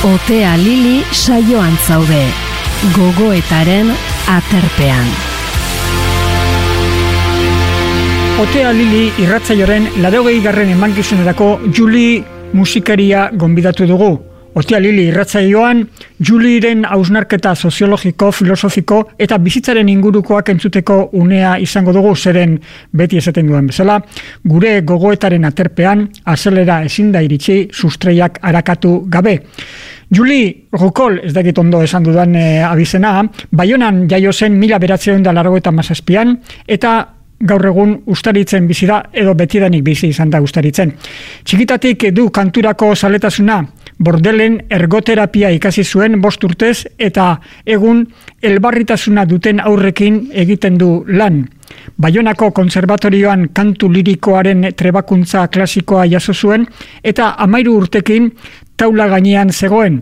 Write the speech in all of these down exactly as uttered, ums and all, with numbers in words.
Otea Lili saioan zaude, gogoetaren aterpean. Otea Lili irratsaioaren laurogei garren emankizunerako Juli musikaria gonbidatu dugu. Otea Lili irratsaioan Juliren hausnarketa soziologiko, filosofiko eta bizitzaren ingurukoak entzuteko unea izango dugu, zeren beti esaten duen bezala, gure gogoetaren aterpean azelera ezin da iritsi sustreiak arakatu gabe. Juli Rukol, ez dakit ondo esan dudan e, abizena, Baionan jaio zen mila bederatziehun eta laurogeita hamazazpian, eta gaur egun Uztaritzen bizi da, edo betidanik bizi izan da Uztaritzen. Txikitatik du kanturako zaletasuna, Bordelen ergoterapia ikasi zuen bost urtez, eta egun elbarritasuna duten aurrekin egiten du lan. Baionako Kontserbatorioan kantu lirikoaren trebakuntza klasikoa jaso zuen, eta hamairu urtekin taula gainean zegoen.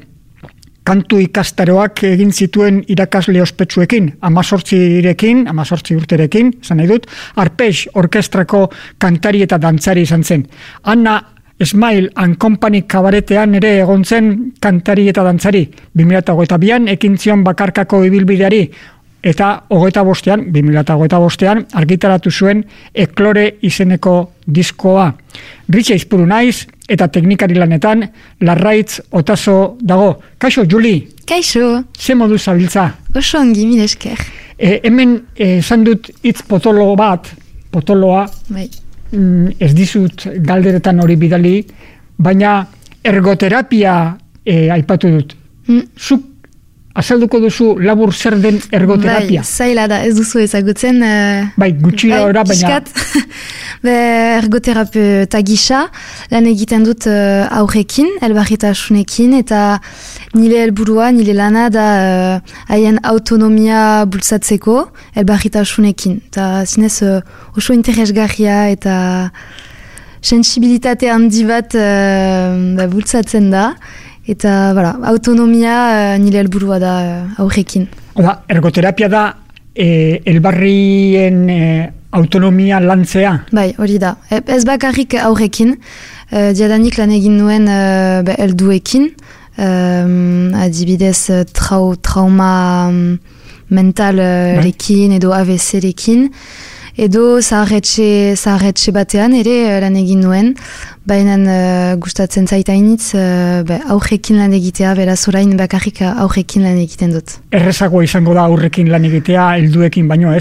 Kantu ikastaroak egin zituen irakasle ospetsuekin, amazortzirekin, amazortzi urterekin, esan nahi dut, Arpeix orkestrako kantari eta dantzari izan zen. Anna Smile and Company kabaretean ere egon zen kantari eta dantzari. bi mila hogeita bian ekin zion bakarkako ibilbideari, eta hogeita bostean, bi mila hogeita bostean, argitaratu zuen Eklore izeneko diskoa. Ritxe izpuru naiz, eta teknikari lanetan, Larraitz Otazo dago. Kaixo, Juli? Kaixo. Ze modu zabiltza? Oso ongi, mil esker. E, hemen esan dut hitz potolo bat, potoloa, bai. mm, ez dizut galderetan hori bidali, baina ergoterapia e, aipatu dut. Mm. Zuk azalduko duzu labur zer den ergoterapia? Bai, zaila da, ez duzu ezagutzen. Uh, bai, gutxi bai, ora, baina... Be, ergoterapeuta gisa, lan egiten dut uh, aurrekin, elbarritasunekin, eta nire helburua, nire lana da uh, haien autonomia bultzatzeko elbarritasunekin. Eta zinez uh, oso interesgarria eta sensibilitate handi bat uh, bultzatzen da. Eta, voilà, autonomia uh, nire helburua da uh, aurrekin. Oda, ergoterapia da e, elbarrien e, autonomia lantzea? Bai, hori da. E, ez bakarrik aurrekin, uh, diadanik lan egin nuen uh, be, helduekin, um, adibidez trau, trauma um, mental uh, lekin edo A V C lekin, edo zaharretxe, zaharretxe batean ere lan egin nuen, baina uh, gustatzen zaitainitz uh, aurrekin lan egitea, beraz orain bakarrik aurrekin lan egiten dut. Errezagoa izango da aurrekin lan egitea, helduekin baino, ez?